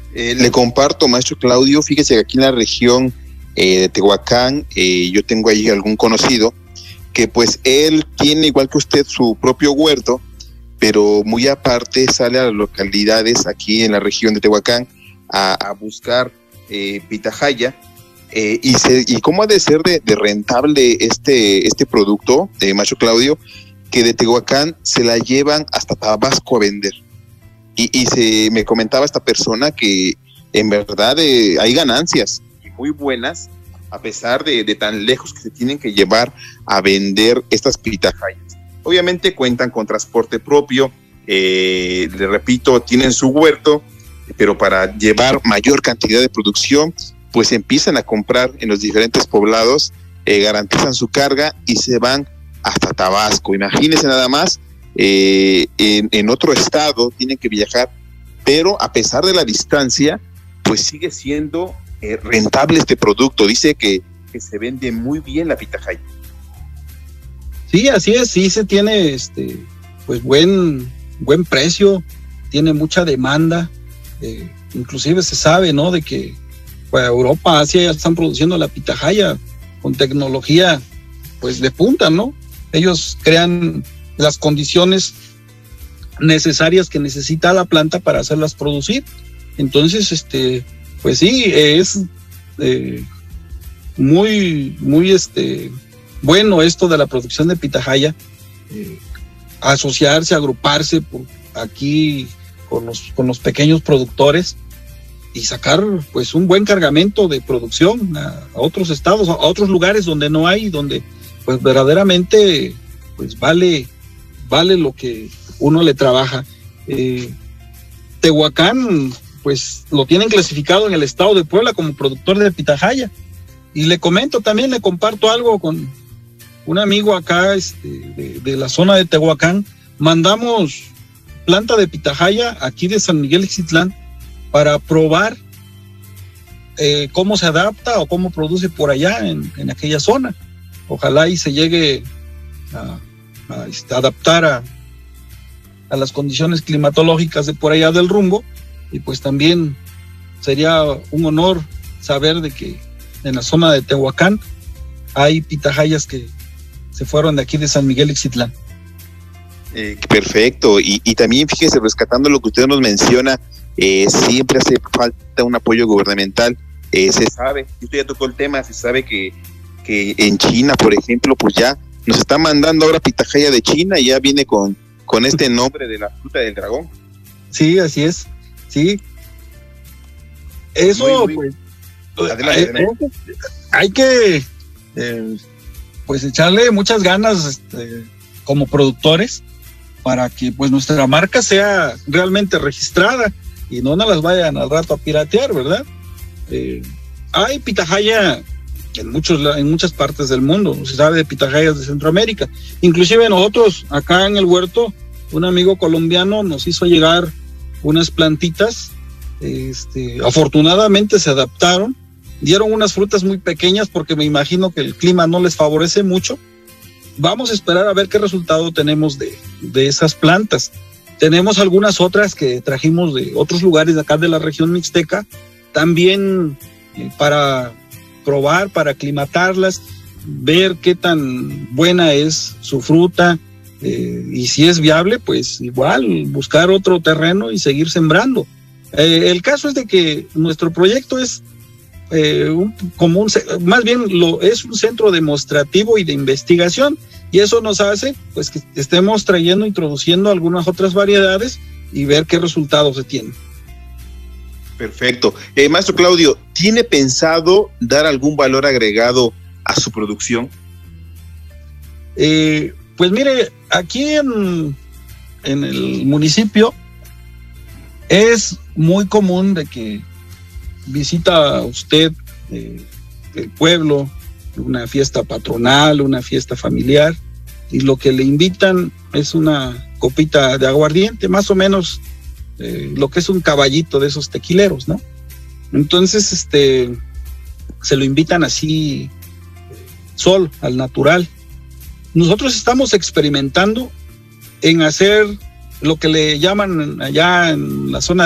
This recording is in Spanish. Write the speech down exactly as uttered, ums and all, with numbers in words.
Eh, le comparto, maestro Claudio, fíjese que aquí en la región eh, de Tehuacán, eh, yo tengo ahí algún conocido que pues él tiene igual que usted su propio huerto, pero muy aparte sale a las localidades aquí en la región de Tehuacán a, a buscar eh, pitahaya, eh, y, se, y cómo ha de ser de, de rentable este, este producto, eh, maestro Claudio, que de Tehuacán se la llevan hasta Tabasco a vender. Y, y se me comentaba esta persona que en verdad eh, hay ganancias y muy buenas, a pesar de, de tan lejos que se tienen que llevar a vender estas pitahayas. Obviamente cuentan con transporte propio, eh, le repito, tienen su huerto, pero para llevar mayor cantidad de producción, pues empiezan a comprar en los diferentes poblados, eh, garantizan su carga y se van hasta Tabasco. Imagínense nada más, eh, en, en otro estado tienen que viajar, pero a pesar de la distancia, pues sigue siendo eh, rentable este producto. Dice que, que se vende muy bien la pitahaya. Sí, así es, sí se tiene este, pues buen, buen precio, tiene mucha demanda, eh, inclusive se sabe, ¿no?, de que pues, Europa, Asia ya están produciendo la pitahaya con tecnología pues de punta, ¿no? Ellos crean las condiciones necesarias que necesita la planta para hacerlas producir. Entonces, este, pues sí, es eh, muy, muy este, bueno esto de la producción de pitahaya, eh, asociarse, agruparse por aquí con los, con los pequeños productores y sacar pues un buen cargamento de producción a, a otros estados, a otros lugares donde no hay, donde pues verdaderamente pues vale, vale lo que uno le trabaja. Eh, Tehuacán pues lo tienen clasificado en el estado de Puebla como productor de pitahaya, y le comento también, le comparto algo con un amigo acá este, de, de la zona de Tehuacán. Mandamos planta de pitahaya aquí de San Miguel Ixtitlán para probar eh, cómo se adapta o cómo produce por allá en, en aquella zona. Ojalá y se llegue a, a, este, adaptar a, a las condiciones climatológicas de por allá del rumbo, y pues también sería un honor saber de que en la zona de Tehuacán hay pitahayas que se fueron de aquí de San Miguel Ixtitlán. Eh, perfecto, y, y también fíjese, rescatando lo que usted nos menciona, eh, siempre hace falta un apoyo gubernamental. Eh, se sabe, usted ya tocó el tema, se sabe que que en China, por ejemplo, pues ya nos está mandando ahora pitahaya de China y ya viene con, con este nombre de la fruta del dragón. Sí, así es, sí. Eso, muy, muy... pues, adelante, hay, hay que, eh, pues, echarle muchas ganas este, como productores para que, pues, nuestra marca sea realmente registrada y no nos las vayan al rato a piratear, ¿verdad? Eh, hay pitahaya en muchos en muchas partes del mundo, se sabe de pitahayas de Centroamérica. Inclusive nosotros acá en el huerto, un amigo colombiano nos hizo llegar unas plantitas, este, afortunadamente se adaptaron, dieron unas frutas muy pequeñas porque me imagino que el clima no les favorece mucho. Vamos a esperar a ver qué resultado tenemos de, de esas plantas. Tenemos algunas otras que trajimos de otros lugares de acá de la región mixteca, también eh, para probar, para aclimatarlas, ver qué tan buena es su fruta, eh, y si es viable, pues igual buscar otro terreno y seguir sembrando. Eh, el caso es de que nuestro proyecto es eh, un, como un, más bien lo, es un centro demostrativo y de investigación, y eso nos hace pues que estemos trayendo, introduciendo algunas otras variedades y ver qué resultados se tienen. Perfecto. Eh, maestro Claudio, ¿tiene pensado dar algún valor agregado a su producción? Eh, pues mire, aquí en, en el municipio es muy común de que visita usted eh, el pueblo, una fiesta patronal, una fiesta familiar, y lo que le invitan es una copita de aguardiente, más o menos Eh, lo que es un caballito de esos tequileros, ¿no? Entonces, este, se lo invitan así, sol, al natural. Nosotros estamos experimentando en hacer lo que le llaman allá en la zona